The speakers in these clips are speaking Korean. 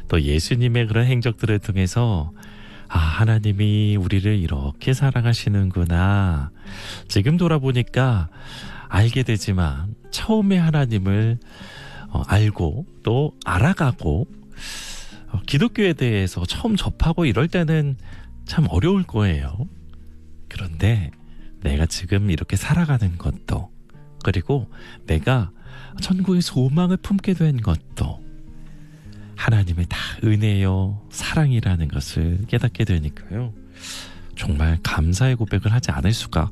또 예수님의 그런 행적들을 통해서 하나님이 우리를 이렇게 사랑하시는구나. 지금 돌아보니까 알게 되지만 처음에 하나님을 알고 또 알아가고 기독교에 대해서 처음 접하고 이럴 때는 참 어려울 거예요. 그런데 내가 지금 이렇게 살아가는 것도, 그리고 내가 천국의 소망을 품게 된 것도 하나님의 다 은혜요 사랑이라는 것을 깨닫게 되니까요, 정말 감사의 고백을 하지 않을 수가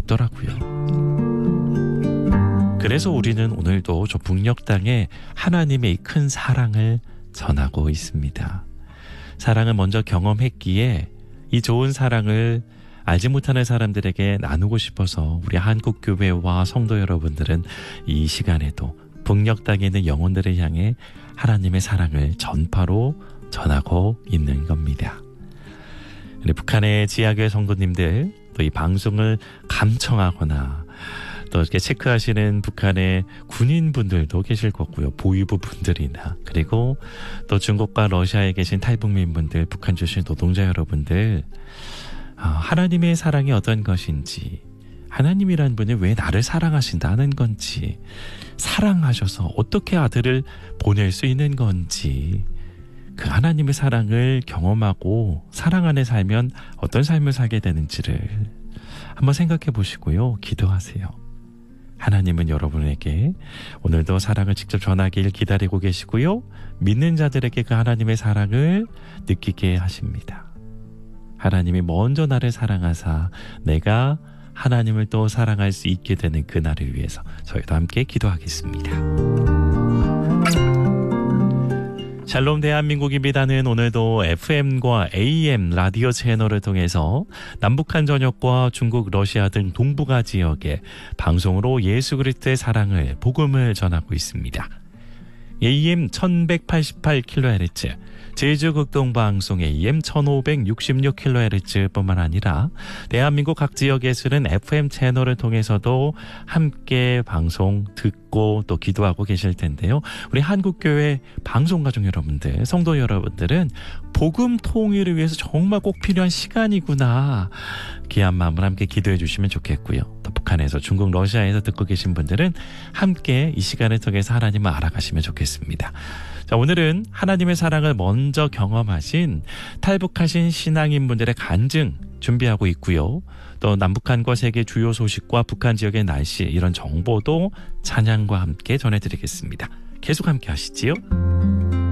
없더라고요. 그래서 우리는 오늘도 저 북녘 땅에 하나님의 이 큰 사랑을 전하고 있습니다. 사랑을 먼저 경험했기에 이 좋은 사랑을 알지 못하는 사람들에게 나누고 싶어서 우리 한국교회와 성도 여러분들은 이 시간에도 북녘 땅에 있는 영혼들을 향해 하나님의 사랑을 전파로 전하고 있는 겁니다. 우리 북한의 지하교회 성도님들, 또 이 방송을 감청하거나 또 이렇게 체크하시는 북한의 군인분들도 계실 거고요. 보위부 분들이나, 그리고 또 중국과 러시아에 계신 탈북민 분들, 북한 출신 노동자 여러분들, 하나님의 사랑이 어떤 것인지, 하나님이란 분이 왜 나를 사랑하신다는 건지, 사랑하셔서 어떻게 아들을 보낼 수 있는 건지, 그 하나님의 사랑을 경험하고 사랑 안에 살면 어떤 삶을 살게 되는지를 한번 생각해 보시고요. 기도하세요. 하나님은 여러분에게 오늘도 사랑을 직접 전하길 기다리고 계시고요. 믿는 자들에게 그 하나님의 사랑을 느끼게 하십니다. 하나님이 먼저 나를 사랑하사 내가 하나님을 또 사랑할 수 있게 되는 그날을 위해서 저희도 함께 기도하겠습니다. 샬롬 대한민국입니다는 오늘도 FM과 AM 라디오 채널을 통해서 남북한 전역과 중국, 러시아 등 동북아 지역에 방송으로 예수 그리스도의 사랑을, 복음을 전하고 있습니다. AM 1188kHz, 제주 극동방송 AM 1566kHz 뿐만 아니라 대한민국 각 지역에 쓰는 FM 채널을 통해서도 함께 방송 듣고 또 기도하고 계실 텐데요. 우리 한국교회 방송가족 여러분들, 성도 여러분들은 복음 통일을 위해서 정말 꼭 필요한 시간이구나, 귀한 마음을 함께 기도해 주시면 좋겠고요. 또 북한에서, 중국, 러시아에서 듣고 계신 분들은 함께 이 시간을 통해서 하나님을 알아가시면 좋겠습니다. 자, 오늘은 하나님의 사랑을 먼저 경험하신 탈북하신 신앙인분들의 간증 준비하고 있고요. 또 남북한과 세계 주요 소식과 북한 지역의 날씨, 이런 정보도 찬양과 함께 전해드리겠습니다. 계속 함께 하시지요.